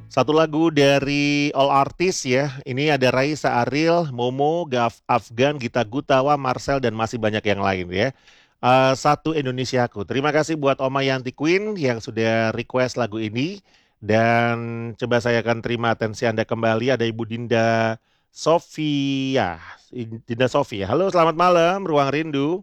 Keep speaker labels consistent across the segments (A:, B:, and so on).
A: Satu lagu dari All Artists ya. Ini ada Raisa Aril, Momo, Afgan, Gita Gutawa, Marcel dan masih banyak yang lain ya. Satu Indonesiaku. Terima kasih buat Oma Yanti Queen yang sudah request lagu ini. Dan coba saya akan terima atensi Anda kembali. Ada Ibu Dinda Sofia. Dinda Sofia. Halo, selamat malam. Ruang Rindu.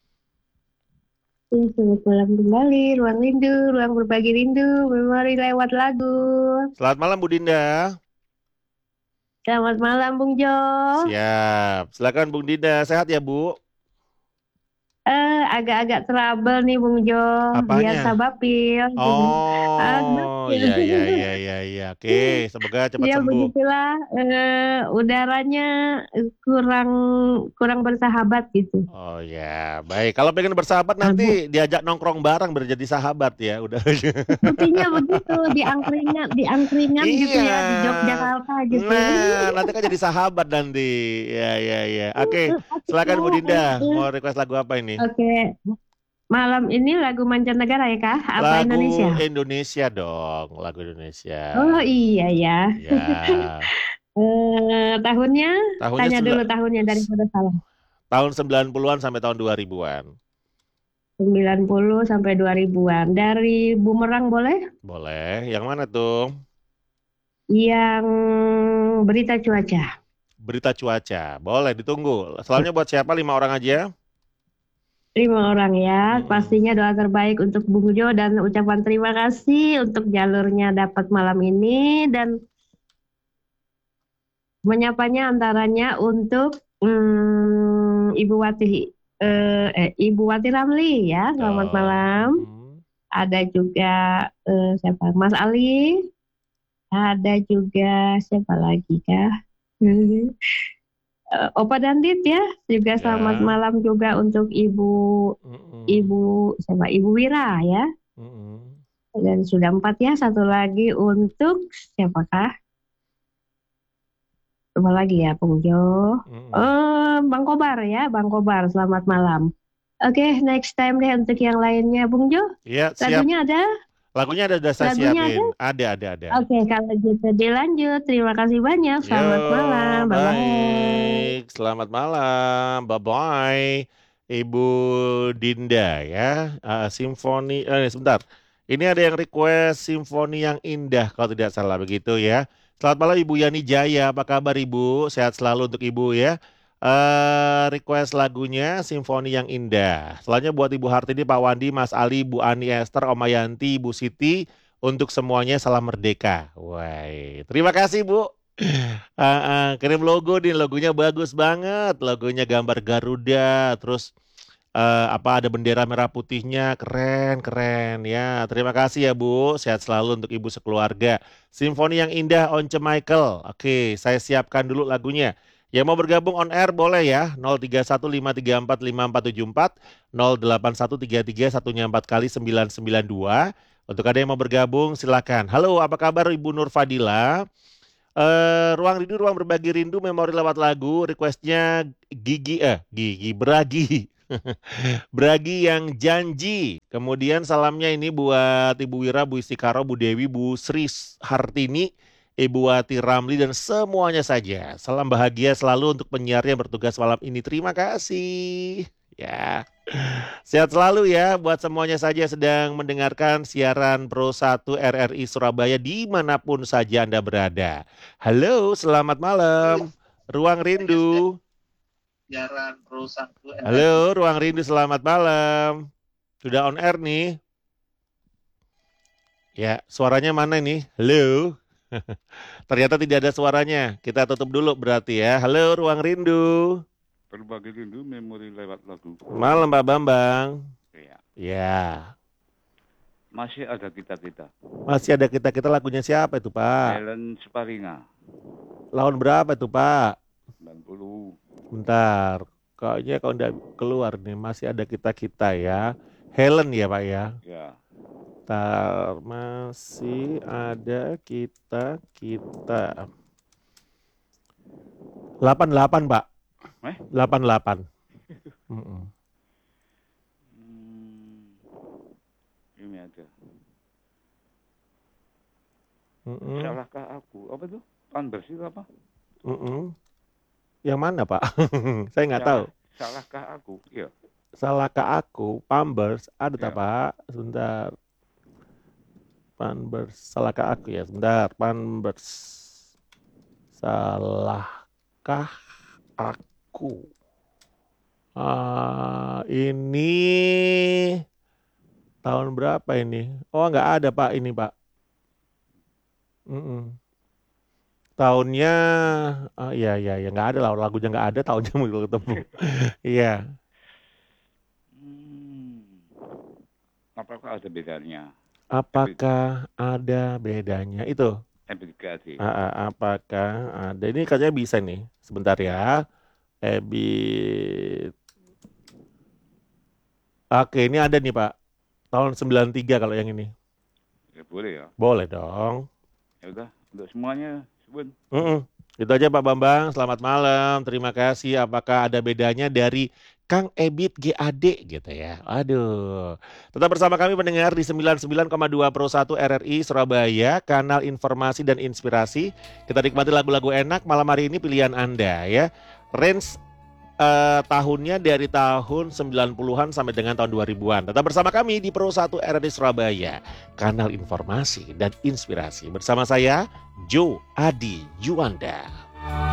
B: Selamat malam kembali, ruang rindu, ruang berbagi rindu, memori lewat lagu.
A: Selamat malam Bu Dinda.
B: Selamat malam, Bung Jo.
A: Siap. Silakan Bung Dinda. Sehat ya Bu?
B: Agak-agak trouble nih, Bung Jo. Biasa
A: Apanya?
B: bapil. Agak
A: Oh,
B: ya.
A: ya, ya, ya, ya, ya. Oke, semoga cepat
B: Ya
A: sembuh.
B: begitulah, udaranya kurang kurang bersahabat gitu.
A: Oh ya, baik. Kalau pengen bersahabat
B: Agak
A: nanti diajak nongkrong bareng berjadi sahabat ya. Udah.
B: sepertinya begitu di angkringan gitu
A: Iya.
B: ya di Yogyakarta gitu.
A: Nah, nanti kan jadi sahabat nanti. Ya, ya, ya. Oke,
B: Asik
A: silakan
B: ya.
A: Bu Dinda. Mau request lagu apa ini?
B: Oke, malam ini lagu mancanegara ya Kak? Apa
A: Lagu
B: Indonesia?
A: Indonesia dong, lagu Indonesia.
B: Oh iya ya.
A: Ya,
B: Tahunnya,
A: tahunnya
B: tanya dulu tahunnya daripada salah.
A: tahun 90-an sampai tahun 2000-an.
B: 90 sampai 2000-an. Dari Bumerang boleh?
A: Boleh. Yang mana tuh?
B: Yang berita cuaca.
A: Berita cuaca. Boleh ditunggu. Soalnya buat siapa? 5 orang aja?
B: 5 orang ya.
A: Mm-mm.
B: Pastinya doa terbaik untuk Bung Jo dan ucapan terima kasih untuk jalurnya dapat malam ini dan menyapanya antaranya untuk Ibu Wati Ibu Wati Ramli ya. Selamat
A: Dong.
B: malam.
A: Mm-mm.
B: Ada juga siapa? Mas Ali. Ada juga siapa lagi kah? Opa Dandit ya. Juga selamat
A: Ya.
B: malam juga untuk
A: Mm-mm.
B: Ibu siapa? Ibu Wira ya.
A: Mm-mm.
B: Dan sudah 4 ya. Satu lagi untuk siapakah? Apa lagi ya, Bung Jo?
A: Mm-mm.
B: Bang Kobar ya, Bang Kobar. Selamat malam. Oke, next time deh untuk yang lainnya, Bung Jo.
A: Iya, siap.
B: Lagunya ada?
A: Lagunya ada udah saya
B: Lagunya
A: siapin.
B: ada?
A: Ada.
B: Oke, kalau gitu dilanjut. Terima kasih banyak.
A: Yo,
B: Selamat malam. Bye-bye.
A: baik. Selamat malam. Bye-bye. Ibu Dinda ya. Simfoni, sebentar. Ini ada yang request simfoni yang indah kalau tidak salah begitu ya. Selamat malam Ibu Yani Jaya. Apa kabar Ibu? Sehat selalu untuk Ibu ya. Request lagunya Simfoni yang Indah. Selanjutnya buat Ibu Hartini, Pak Wandi, Mas Ali, Bu Ani Esther, Om Yanti, Bu Siti, untuk semuanya salam merdeka. Wah, terima kasih Bu. Kirim logo nih, logonya bagus banget. Logonya gambar Garuda, terus apa ada bendera merah putihnya, keren keren ya. Terima kasih ya Bu, sehat selalu untuk Ibu sekeluarga. Simfoni yang indah Once Michael. Oke, saya siapkan dulu lagunya. Yang mau bergabung on air boleh ya, 03153454474, 08133 1nya 4 kali 992. Untuk ada yang mau bergabung silakan. Halo, apa kabar Ibu Nur Fadila? Ruang Rindu, Ruang Berbagi Rindu, memori lewat lagu, requestnya Gigi Bragi. Bragi yang janji. Kemudian salamnya ini buat Ibu Wira, Bu Istikaro, Bu Dewi, Bu Sri Hartini, Ibu Wati Ramli dan semuanya saja. Salam bahagia selalu untuk penyiar yang bertugas malam ini. Terima kasih. Ya, sehat selalu ya buat semuanya saja sedang mendengarkan siaran Pro 1 RRI Surabaya dimanapun saja Anda berada. Halo, selamat malam. Ruang Rindu. Halo, Ruang Rindu, selamat malam. Sudah on air nih. Ya, suaranya mana ini? Halo. Ternyata tidak ada suaranya. Kita tutup dulu berarti ya. Halo, Ruang Rindu.
C: Berbagi rindu memori lewat lagu.
A: Malam, Pak Bambang.
C: Ya.
A: Ya,
C: Masih ada kita-kita.
A: masih ada kita-kita, lagunya siapa itu, Pak?
C: Helen Sparinga,
A: Lawan berapa itu, Pak?
C: 90.
A: Bentar. Kayaknya kalau tidak keluar nih, masih ada kita-kita ya. Helen ya, Pak ya.
C: Ya.
A: Bentar, masih ada kita-kita. 88 Pak.
C: Eh?
A: 88. Mm-mm.
C: Hmm, ini ada.
A: Mm-mm.
C: Salahkah aku? Apa tuh? Panbers itu apa?
A: Mm-mm. Yang mana, Pak? Saya nggak tahu.
C: Salahkah aku? Iya.
A: Salahkah aku? Pampers ada tak,
C: Ya.
A: Pak? Sebentar. Pampers. Salahkah aku ya? Sebentar. Pampers. Salahkah aku? Ini tahun berapa ini? Oh, nggak ada, Pak, ini, Pak. Mm-mm. Tahunnya, iya, nggak ada lah. Lagunya nggak ada, tahunnya mau ketemu. Iya.
C: Apakah ada bedanya?
A: Apakah ada bedanya? Itu.
C: Ebligasi.
A: Apakah ada? Ini katanya bisa nih. Sebentar ya. Ebit. Oke, ini ada nih, Pak. Tahun 93 kalau yang ini.
C: Ya, boleh ya.
A: Boleh dong.
C: Ya udah, untuk semuanya, Bun.
A: Itu aja Pak Bambang. Selamat malam. Terima kasih. Apakah ada bedanya dari Kang Ebit GAD gitu ya. Aduh. Tetap bersama kami pendengar di 99,2 Pro 1 RRI Surabaya, kanal informasi dan inspirasi. Kita nikmati lagu-lagu enak malam hari ini pilihan Anda ya. Range tahunnya dari tahun 90-an sampai dengan tahun 2000-an. Tetap bersama kami di Pro 1 RRI Surabaya, kanal informasi dan inspirasi. Bersama saya, Joe Adi Juanda.